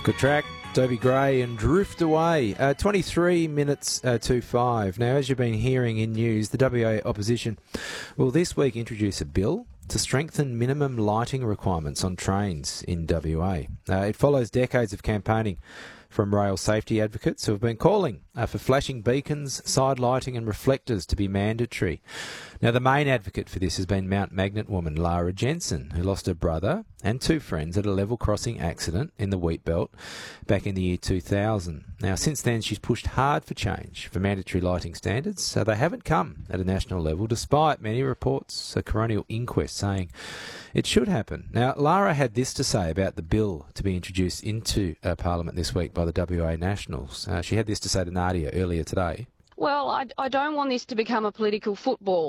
Good track, Dobie Gray and Drift Away. 23 minutes to 5. Now, as you've been hearing in news, the WA opposition will this week introduce a bill to strengthen minimum lighting requirements on trains in WA. It follows decades of campaigning from rail safety advocates who have been calling for flashing beacons, side lighting and reflectors to be mandatory. Now, the main advocate for this has been Mount Magnet woman Lara Jensen, who lost her brother and two friends at a level crossing accident in the Wheat Belt back in the year 2000. Now, since then, she's pushed hard for change for mandatory lighting standards, so they haven't come at a national level, despite many reports, a coronial inquest saying it should happen. Now, Lara had this to say about the bill to be introduced into Parliament this week by the WA Nationals. She had this to say to Nadia earlier today. Well, I don't want this to become a political football.